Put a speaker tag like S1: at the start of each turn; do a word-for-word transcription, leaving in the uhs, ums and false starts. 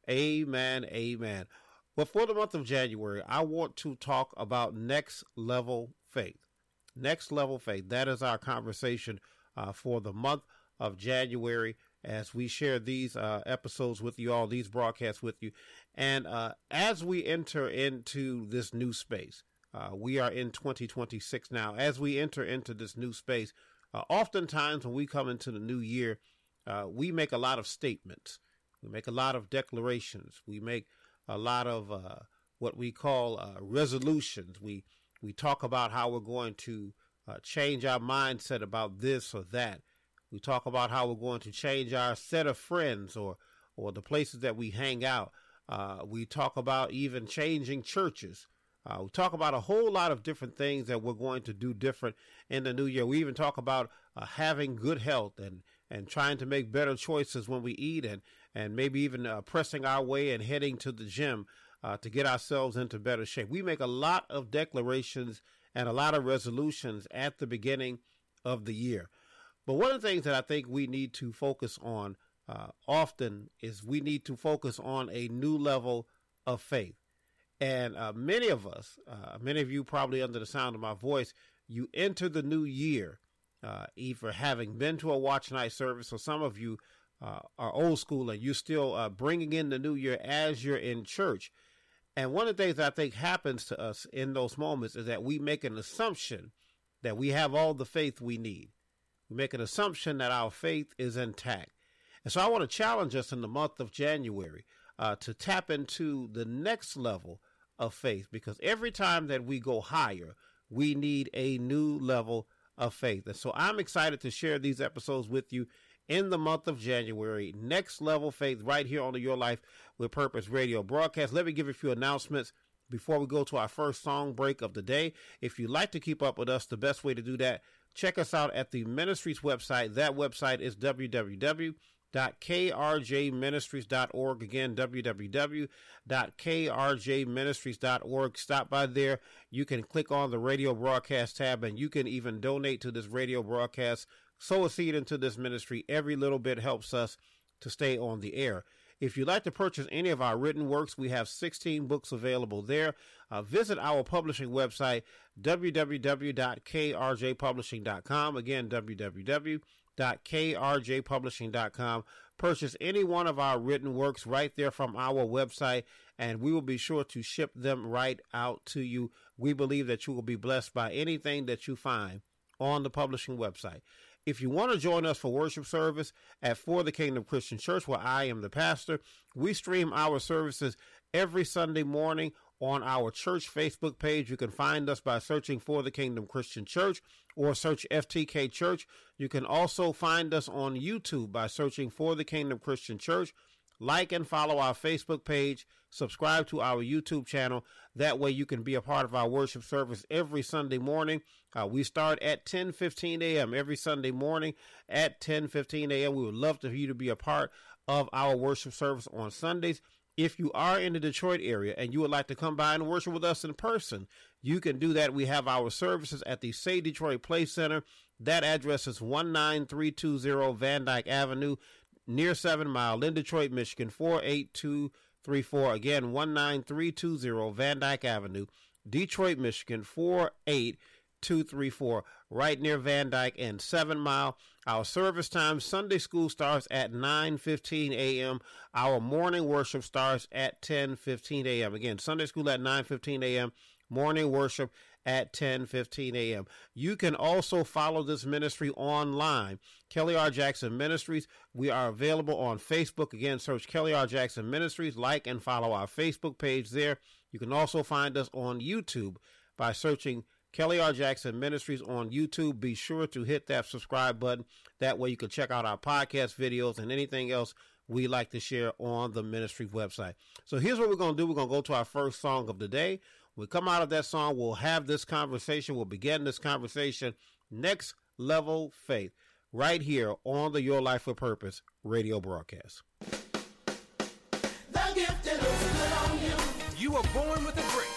S1: Amen. Amen. Well, for the month of January, I want to talk about next level faith. Next level faith. That is our conversation uh, for the month of January as we share these uh, episodes with you all, these broadcasts with you. And uh, as we enter into this new space, uh, we are in twenty twenty-six now. As we enter into this new space, uh, oftentimes when we come into the new year, uh, we make a lot of statements. We make a lot of declarations. We make a lot of uh, what we call uh, resolutions. We we talk about how we're going to uh, change our mindset about this or that. We talk about how we're going to change our set of friends or or the places that we hang out. Uh, we talk about even changing churches. Uh, we talk about a whole lot of different things that we're going to do different in the new year. We even talk about uh, having good health and, and trying to make better choices when we eat and, and maybe even uh, pressing our way and heading to the gym uh, to get ourselves into better shape. We make a lot of declarations and a lot of resolutions at the beginning of the year. But one of the things that I think we need to focus on uh, often is we need to focus on a new level of faith. And uh, many of us, uh, many of you probably under the sound of my voice, you enter the new year uh, either having been to a watch night service, or some of you uh, are old school and you're still uh, bringing in the new year as you're in church. And one of the things that I think happens to us in those moments is that we make an assumption that we have all the faith we need. We make an assumption that our faith is intact. And so I want to challenge us in the month of January uh, to tap into the next level of faith, because every time that we go higher, we need a new level of faith. And so I'm excited to share these episodes with you in the month of January. Next level faith right here on the Your Life with Purpose radio broadcast. Let me give you a few announcements before we go to our first song break of the day. If you'd like to keep up with us, the best way to do that, check us out at the ministry's website. That website is w w w dot k r j ministries dot org. Again, w w w dot k r j ministries dot org. Stop by there. You can click on the radio broadcast tab, and you can even donate to this radio broadcast. Sow a seed into this ministry. Every little bit helps us to stay on the air. If you'd like to purchase any of our written works, we have sixteen books available there. Uh, visit our publishing website, w w w dot k r j publishing dot com. Again, w w w dot k r j publishing dot com. Purchase any one of our written works right there from our website, and we will be sure to ship them right out to you. We believe that you will be blessed by anything that you find on the publishing website. If you want to join us for worship service at For the Kingdom Christian Church, where I am the pastor, we stream our services every Sunday morning on our church Facebook page. You can find us by searching For the Kingdom Christian Church or search F T K Church. You can also find us on YouTube by searching For the Kingdom Christian Church. Like and follow our Facebook page. Subscribe to our YouTube channel. That way you can be a part of our worship service every Sunday morning. Uh, we start at ten fifteen a.m. every Sunday morning at ten fifteen a.m. We would love for you to be a part of our worship service on Sundays. If you are in the Detroit area and you would like to come by and worship with us in person, you can do that. We have our services at the Say Detroit Play Center. That address is one nine three two zero Van Dyke Avenue, near Seven Mile in Detroit, Michigan, four eight two three four. Again, one nine three two zero Van Dyke Avenue, Detroit, Michigan, four eight two three four, right near Van Dyke and Seven Mile. Our service time, Sunday school starts at nine fifteen a.m. Our morning worship starts at ten fifteen a.m. Again, Sunday school at nine fifteen a.m., morning worship at ten fifteen a.m. You can also follow this ministry online, Kelly R. Jackson Ministries. We are available on Facebook. Again, search Kelly R. Jackson Ministries. Like and follow our Facebook page there. You can also find us on YouTube by searching Kelly R. Jackson Ministries on YouTube. Be sure to hit that subscribe button. That way you can check out our podcast videos and anything else we like to share on the ministry website. So here's what we're going to do. We're going to go to our first song of the day. When we come out of that song, we'll have this conversation. We'll begin this conversation, Next Level Faith, right here on the Your Life with Purpose radio broadcast.
S2: The gift looks good on you.
S3: You are born with a grace